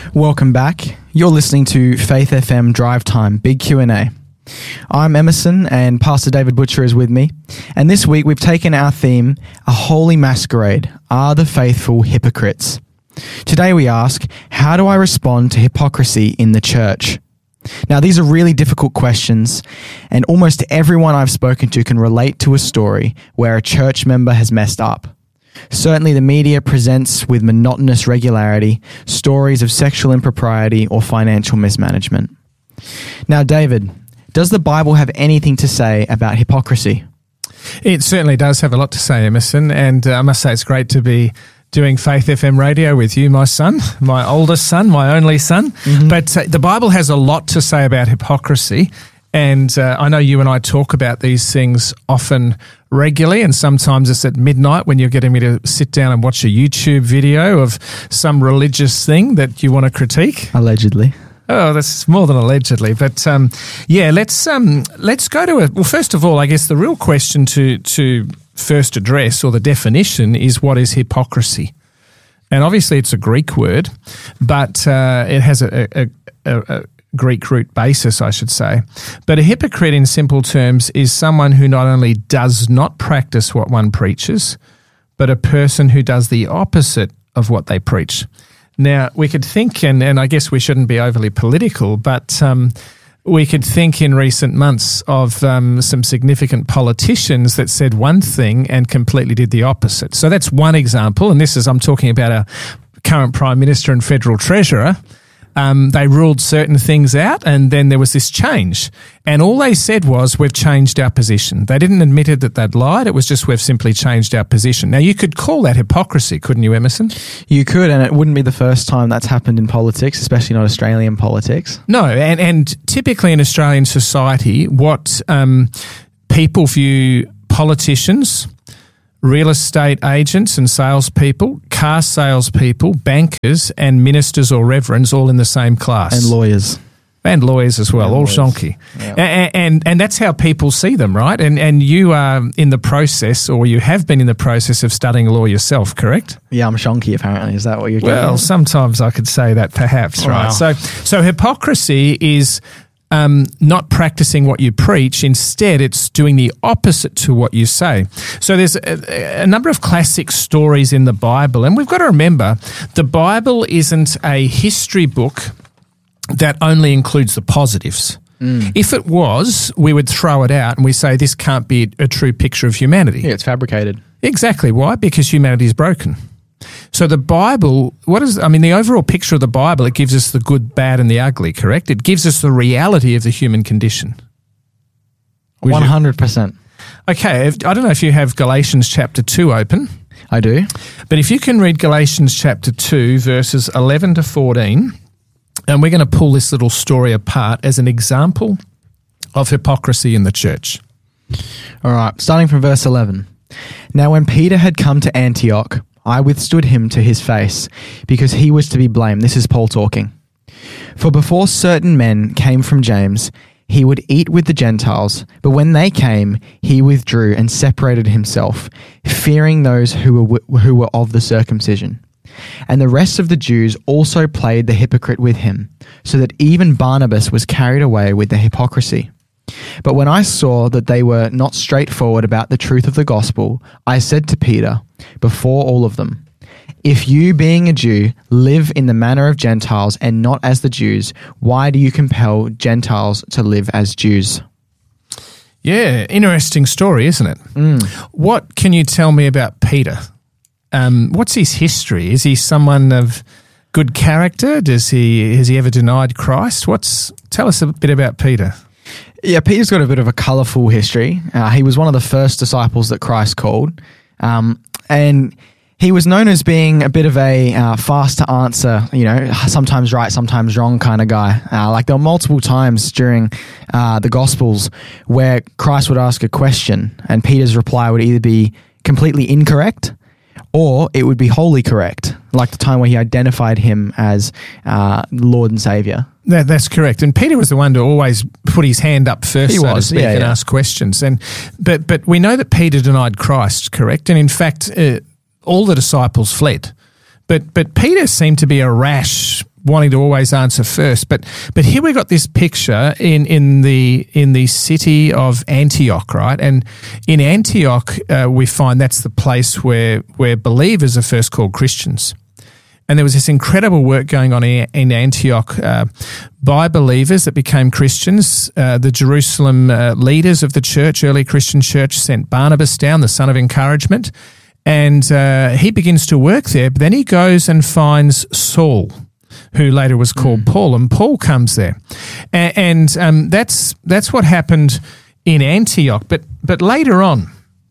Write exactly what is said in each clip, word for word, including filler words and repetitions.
Welcome back. You're listening to Faith F M Drive Time Big Q and A. I'm Emerson and Pastor David Butcher is with me. And this week we've taken our theme, A Holy Masquerade, Are the Faithful Hypocrites? Today we ask, how do I respond to hypocrisy in the church? Now these are really difficult questions, and almost everyone I've spoken to can relate to a story where a church member has messed up. Certainly the media presents with monotonous regularity stories of sexual impropriety or financial mismanagement. Now, David, does the Bible have anything to say about hypocrisy? It certainly does have a lot to say, Emerson, and uh, I must say it's great to be doing Faith F M radio with you, my son, my oldest son, my only son. Mm-hmm. But uh, the Bible has a lot to say about hypocrisy, and uh, I know you and I talk about these things often regularly, and sometimes it's at midnight when you're getting me to sit down and watch a YouTube video of some religious thing that you want to critique. Allegedly. Oh, that's more than allegedly, but um, yeah, let's um, let's go to it. Well, first of all, I guess the real question to to first address, or the definition, is what is hypocrisy? And obviously, it's a Greek word, but uh, it has a, a, a, a Greek root basis, I should say. But a hypocrite, in simple terms, is someone who not only does not practice what one preaches, but a person who does the opposite of what they preach. Now, we could think, and, and I guess we shouldn't be overly political, but um, we could think in recent months of um, some significant politicians that said one thing and completely did the opposite. So that's one example, and this is, I'm talking about our current Prime Minister and Federal Treasurer. Um, they ruled certain things out, and then there was this change. And all they said was, we've changed our position. They didn't admit it that they'd lied. It was just, we've simply changed our position. Now, you could call that hypocrisy, couldn't you, Emerson? You could, and it wouldn't be the first time that's happened in politics, especially not Australian politics. No, and, and typically in Australian society, what um, people view politicians, real estate agents and salespeople, car salespeople, bankers, and ministers or reverends all in the same class. And lawyers. And lawyers as well, and all lawyers. shonky. Yeah. And, and and that's how people see them, right? And and you are in the process, or you have been in the process of studying law yourself, correct? Yeah, I'm shonky apparently. Is that what you're getting Well, at? sometimes I could say that perhaps, Wow. right? So, so hypocrisy is Um, not practicing what you preach. Instead, it's doing the opposite to what you say. So there's a, a number of classic stories in the Bible, and we've got to remember the Bible isn't a history book that only includes the positives. Mm. If it was, we would throw it out and we say this can't be a true picture of humanity. Yeah, it's fabricated. Exactly. Why? Because humanity is broken. So the Bible, what is, I mean, the overall picture of the Bible, it gives us the good, bad, and the ugly, correct? It gives us the reality of the human condition. Would one hundred percent. You? Okay, if, I don't know if you have Galatians chapter two open. I do. But if you can read Galatians chapter two, verses eleven to fourteen, and we're going to pull this little story apart as an example of hypocrisy in the church. All right, starting from verse eleven. Now when Peter had come to Antioch, I withstood him to his face, because he was to be blamed. This is Paul talking. For before certain men came from James, he would eat with the Gentiles, but when they came, he withdrew and separated himself, fearing those who were who were of the circumcision. And the rest of the Jews also played the hypocrite with him, so that even Barnabas was carried away with the hypocrisy. But when I saw that they were not straightforward about the truth of the gospel, I said to Peter, before all of them, if you, being a Jew, live in the manner of Gentiles and not as the Jews, why do you compel Gentiles to live as Jews? Yeah, interesting story, isn't it? Mm. What can you tell me about Peter? Um, what's his history? Is he someone of good character? Does he has he ever denied Christ? What's tell us a bit about Peter. Yeah, Peter's got a bit of a colourful history. Uh, he was one of the first disciples that Christ called, um, and he was known as being a bit of a uh, fast to answer, you know, sometimes right, sometimes wrong kind of guy. Uh, like there were multiple times during uh, the Gospels where Christ would ask a question and Peter's reply would either be completely incorrect or it would be wholly correct, like the time where he identified him as uh, Lord and Saviour. That, that's correct. And Peter was the one to always put his hand up first, he so was, to speak, yeah, and yeah. ask questions. And but but we know that Peter denied Christ, correct? And in fact, uh, all the disciples fled. But but Peter seemed to be a rash wanting to always answer first. But but here we got this picture in in the in the city of Antioch, right? And in Antioch, uh, we find that's the place where where believers are first called Christians. And there was this incredible work going on in, in Antioch uh, by believers that became Christians. Uh, the Jerusalem uh, leaders of the church, early Christian church, sent Barnabas down, the son of encouragement, and uh, he begins to work there. But then he goes and finds Saul, who later was called mm. Paul, and Paul comes there. And, and um, that's that's what happened in Antioch. But, but later on,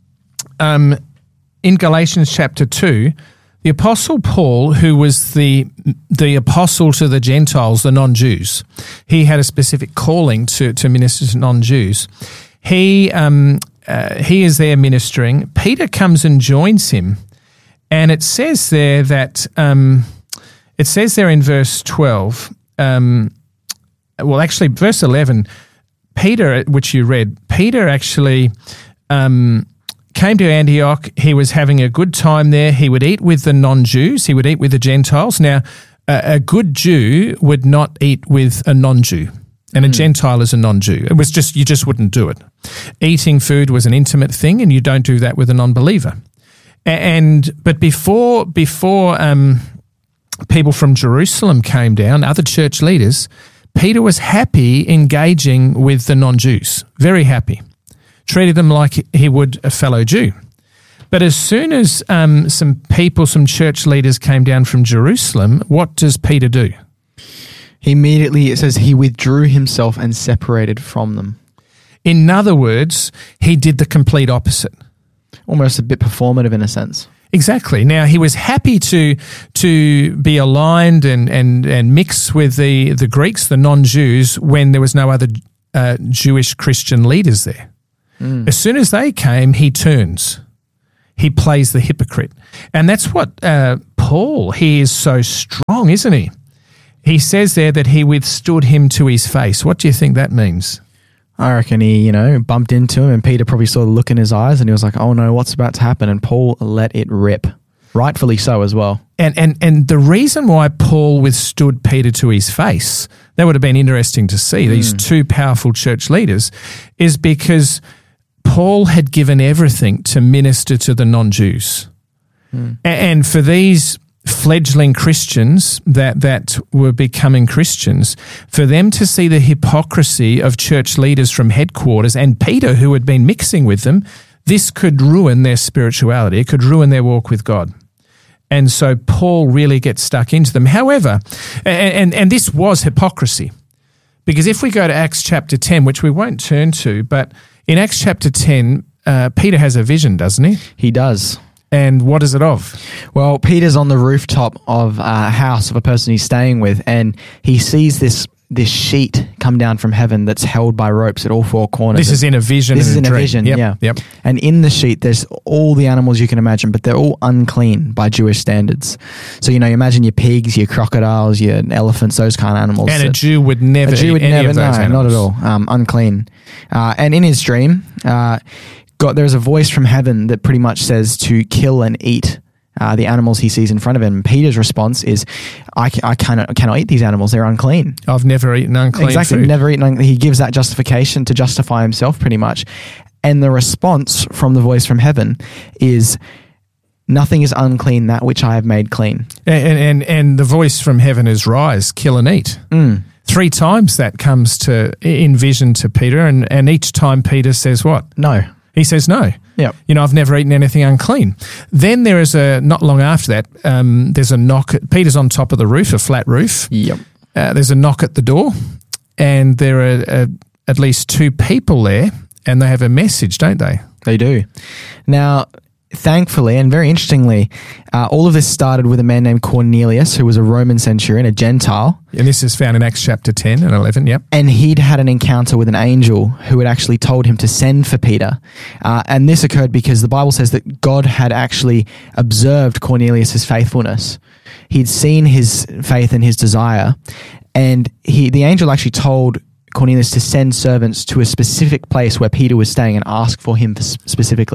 um, in Galatians chapter two, the Apostle Paul, who was the the apostle to the Gentiles, the non-Jews, he had a specific calling to, to minister to non-Jews. He um, uh, he is there ministering. Peter comes and joins him, and it says there that um, it says there in verse twelve. Um, well, actually, verse eleven. Peter, which you read, Peter actually. Um, Came to Antioch, he was having a good time there. He would eat with the non-Jews, he would eat with the Gentiles. Now, a, a good Jew would not eat with a non-Jew, and a mm. Gentile is a non-Jew. It was just, you just wouldn't do it. Eating food was an intimate thing, and you don't do that with a non-believer. And, but before, before um, people from Jerusalem came down, other church leaders, Peter was happy engaging with the non-Jews, very happy. Treated them like he would a fellow Jew. But as soon as um, some people, some church leaders came down from Jerusalem, what does Peter do? He immediately, it says, he withdrew himself and separated from them. In other words, he did the complete opposite. Almost a bit performative in a sense. Exactly. Now, he was happy to to be aligned and, and, and mix with the, the Greeks, the non-Jews, when there was no other uh, Jewish Christian leaders there. Mm. As soon as they came, he turns. He plays the hypocrite. And that's what uh, Paul, he is so strong, isn't he? He says there that he withstood him to his face. What do you think that means? I reckon he, you know, bumped into him, and Peter probably saw the look in his eyes, and he was like, oh no, what's about to happen? And Paul let it rip. Rightfully so as well. And and and the reason why Paul withstood Peter to his face, that would have been interesting to see, mm. these two powerful church leaders, is because Paul had given everything to minister to the non-Jews. Mm. And for these fledgling Christians that, that were becoming Christians, for them to see the hypocrisy of church leaders from headquarters and Peter, who had been mixing with them, this could ruin their spirituality. It could ruin their walk with God. And so Paul really gets stuck into them. However, and, and, and this was hypocrisy, because if we go to Acts chapter ten, which we won't turn to, but in Acts chapter ten, uh, Peter has a vision, doesn't he? He does. And what is it of? Well, Peter's on the rooftop of a house of a person he's staying with, and he sees this this sheet come down from heaven that's held by ropes at all four corners. This is in a vision. This is in a dream. vision, yep, yeah. Yep. And in the sheet, there's all the animals you can imagine, but they're all unclean by Jewish standards. So, you know, you imagine your pigs, your crocodiles, your elephants, those kind of animals. And a Jew would never a Jew would eat any never, of those no, animals. not at all. Um, unclean. Uh, and in his dream, uh, God, there's a voice from heaven that pretty much says to kill and eat Uh, the animals he sees in front of him. Peter's response is, I, I cannot, cannot eat these animals. They're unclean. I've never eaten unclean exactly, food. Never eaten unclean. He gives that justification to justify himself pretty much. And the response from the voice from heaven is, nothing is unclean, that which I have made clean. And and, and the voice from heaven is, rise, kill and eat. Mm. Three times that comes to in vision to Peter, and, and each time Peter says what? No. He says no. Yep. You know, I've never eaten anything unclean. Then there is a, not long after that, um, there's a knock. At, Peter's on top of the roof, a flat roof. Yep. Uh, there's a knock at the door, and there are uh, at least two people there, and they have a message, don't they? They do. Now, thankfully, and very interestingly, uh, all of this started with a man named Cornelius, who was a Roman centurion, a Gentile. And this is found in Acts chapter ten and eleven, yep. And he'd had an encounter with an angel who had actually told him to send for Peter. Uh, and this occurred because the Bible says that God had actually observed Cornelius' faithfulness. He'd seen his faith and his desire. And he, the angel actually told Cornelius to send servants to a specific place where Peter was staying and ask for him specifically.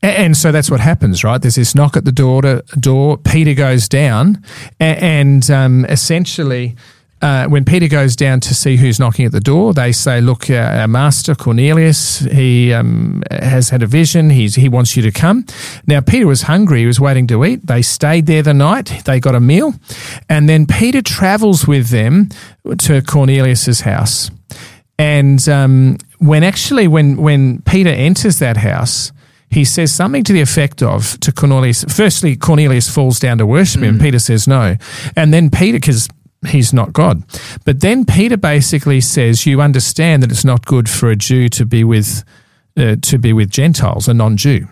And so that's what happens, right? There's this knock at the door. To, door. Peter goes down, and um, essentially, uh, when Peter goes down to see who's knocking at the door, they say, "Look, uh, our master Cornelius, he um, has had a vision. He's he wants you to come." Now, Peter was hungry; he was waiting to eat. They stayed there the night. They got a meal, and then Peter travels with them to Cornelius's house. And um, when actually, when when Peter enters that house, he says something to the effect of, to Cornelius, firstly, Cornelius falls down to worship him, mm. and Peter says no. And then Peter, because he's not God. But then Peter basically says, you understand that it's not good for a Jew to be with uh, to be with Gentiles, a non-Jew.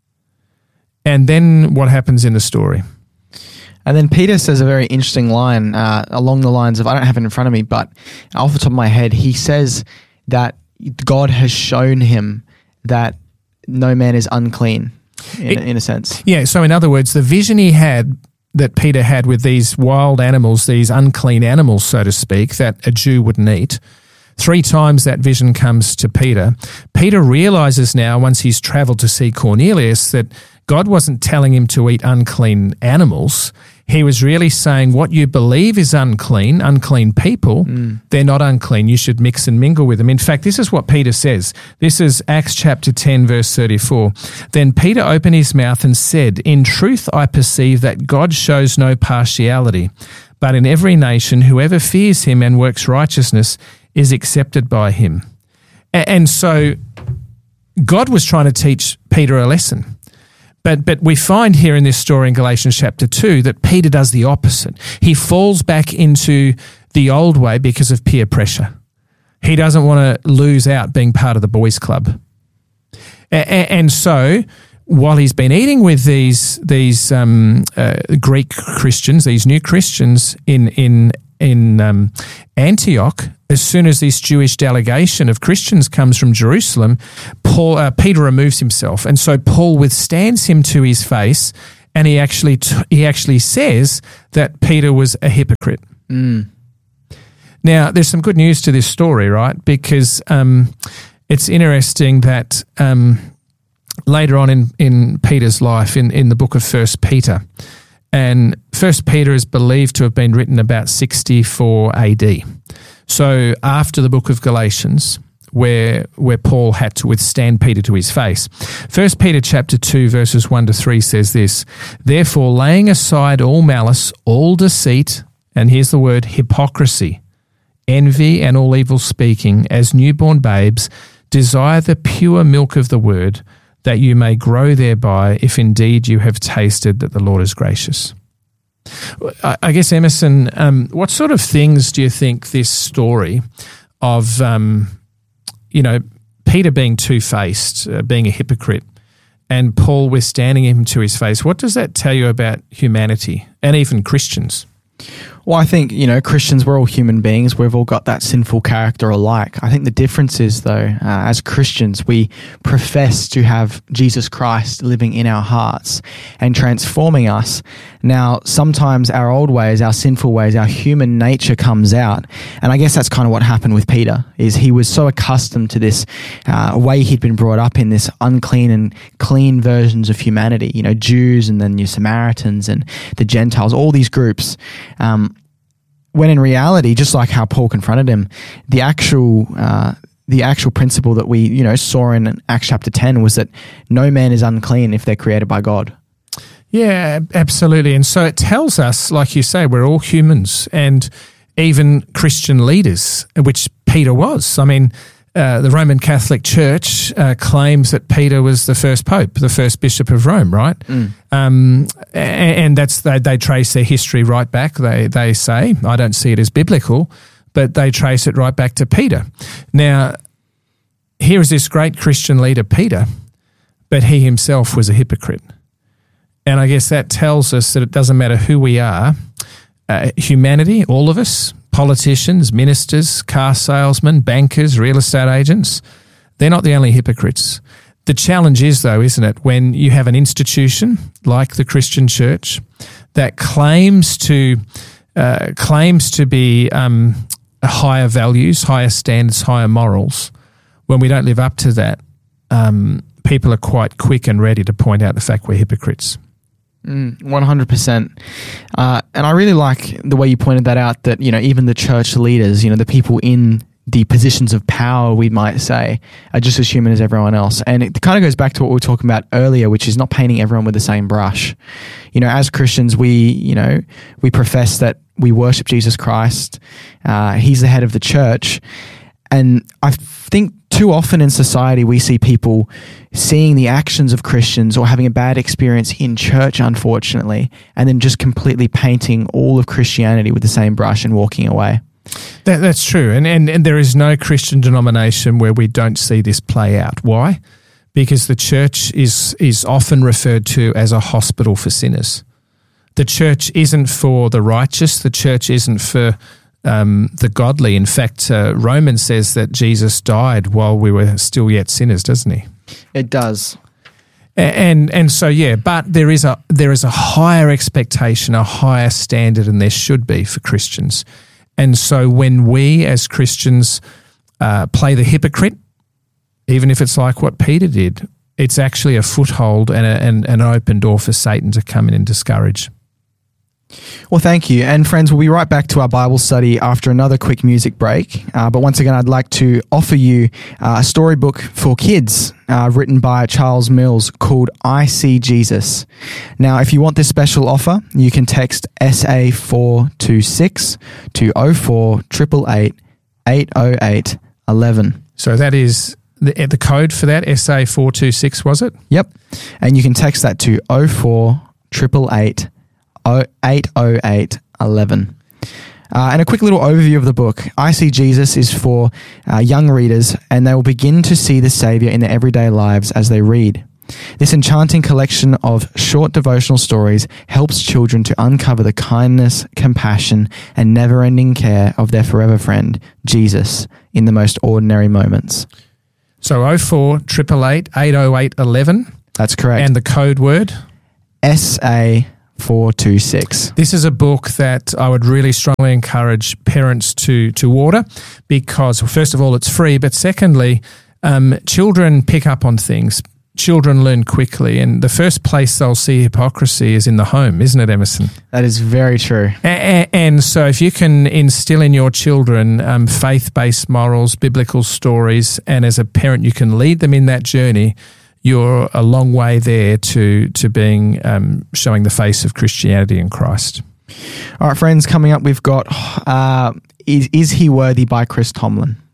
And then what happens in the story? And then Peter says a very interesting line uh, along the lines of, I don't have it in front of me, but off the top of my head, he says that God has shown him that no man is unclean, in, it, in a sense. Yeah, so in other words, the vision he had, that Peter had with these wild animals, these unclean animals, so to speak, that a Jew wouldn't eat, three times that vision comes to Peter. Peter realizes now, once he's traveled to see Cornelius, that God wasn't telling him to eat unclean animals. He was really saying, what you believe is unclean, unclean people, mm. they're not unclean. You should mix and mingle with them. In fact, this is what Peter says. This is Acts chapter ten, verse thirty-four. Then Peter opened his mouth and said, in truth I perceive that God shows no partiality, but in every nation whoever fears him and works righteousness is accepted by him. And so God was trying to teach Peter a lesson. But but we find here in this story in Galatians chapter two that Peter does the opposite. He falls back into the old way because of peer pressure. He doesn't want to lose out being part of the boys' club. A- and so while he's been eating with these these um, uh, Greek Christians, these new Christians in in in um, Antioch, as soon as this Jewish delegation of Christians comes from Jerusalem, Paul, uh, Peter removes himself, and so Paul withstands him to his face, and he actually t- he actually says that Peter was a hypocrite. Mm. Now, there's some good news to this story, right? Because um, it's interesting that um, later on in, in Peter's life, in, in the book of First Peter, and First Peter is believed to have been written about sixty-four A D. So after the book of Galatians, where where Paul had to withstand Peter to his face. First Peter chapter two, verses one to three says this, therefore laying aside all malice, all deceit, and here's the word, hypocrisy, envy, and all evil speaking, as newborn babes, desire the pure milk of the word, that you may grow thereby, if indeed you have tasted that the Lord is gracious. I guess, Emerson, um, what sort of things do you think this story of, um, you know, Peter being two-faced, uh, being a hypocrite, and Paul withstanding him to his face, what does that tell you about humanity and even Christians? Well, I think, you know, Christians, we're all human beings. We've all got that sinful character alike. I think the difference is, though, uh, as Christians, we profess to have Jesus Christ living in our hearts and transforming us. Now, sometimes our old ways, our sinful ways, our human nature comes out. And I guess that's kind of what happened with Peter, is he was so accustomed to this uh, way he'd been brought up in, this unclean and clean versions of humanity, you know, Jews and then your Samaritans and the Gentiles, all these groups. Um, when in reality, just like how Paul confronted him, the actual uh, the actual principle that we you know saw in Acts chapter ten was that no man is unclean if they're created by God. Yeah, absolutely. And so it tells us, like you say, we're all humans, and even Christian leaders, which Peter was. I mean, uh, the Roman Catholic Church uh, claims that Peter was the first pope, the first bishop of Rome, right? Mm. Um, and, and that's they, they trace their history right back. They they say, I don't see it as biblical, but they trace it right back to Peter. Now, here is this great Christian leader, Peter, but he himself was a hypocrite. And I guess that tells us that it doesn't matter who we are, uh, humanity, all of us, politicians, ministers, car salesmen, bankers, real estate agents, they're not the only hypocrites. The challenge is, though, isn't it, when you have an institution like the Christian church that claims to uh, claims to be um, higher values, higher standards, higher morals, when we don't live up to that, um, people are quite quick and ready to point out the fact we're hypocrites. Mm, one hundred percent. Uh, and I really like the way you pointed that out, that, you know, even the church leaders, you know, the people in the positions of power, we might say, are just as human as everyone else. And it kind of goes back to what we were talking about earlier, which is not painting everyone with the same brush. You know, as Christians, we, you know, we profess that we worship Jesus Christ. Uh, he's the head of the church. And I think too often in society, we see people seeing the actions of Christians or having a bad experience in church, unfortunately, and then just completely painting all of Christianity with the same brush and walking away. That, that's true. And, and and there is no Christian denomination where we don't see this play out. Why? Because the church is is often referred to as a hospital for sinners. The church isn't for the righteous. The church isn't for um, the godly. In fact, uh, Romans says that Jesus died while we were still yet sinners, doesn't he? It does. And and so yeah, but there is a there is a higher expectation, a higher standard, and there should be for Christians. And so when we as Christians uh, play the hypocrite, even if it's like what Peter did, it's actually a foothold and, a, and an open door for Satan to come in and discourage. Well, thank you. And friends, we'll be right back to our Bible study after another quick music break. Uh, but once again, I'd like to offer you uh, a storybook for kids uh, written by Charles Mills called I See Jesus. Now, if you want this special offer, you can text S A four two six to oh four eight eight eight, eight oh eight, eleven. So that is the, the code for that, S A four two six, was it? Yep. And you can text that to oh four eight eight eight, eight oh eight, eleven. Uh, and a quick little overview of the book. I See Jesus is for uh, young readers, and they will begin to see the Saviour in their everyday lives as they read. This enchanting collection of short devotional stories helps children to uncover the kindness, compassion, and never-ending care of their forever friend, Jesus, in the most ordinary moments. So oh four eight eight eight, eight oh eight, eleven. That's correct. And the code word? S A four two six. This is a book that I would really strongly encourage parents to to order because, well, first of all, it's free, but secondly, um, children pick up on things. Children learn quickly, and the first place they'll see hypocrisy is in the home, isn't it, Emerson? That is very true. And, and so if you can instill in your children um, faith-based morals, biblical stories, and as a parent you can lead them in that journey, you're a long way there to to being um, showing the face of Christianity in Christ. All right, friends, coming up we've got uh, is, is He Worthy by Chris Tomlin.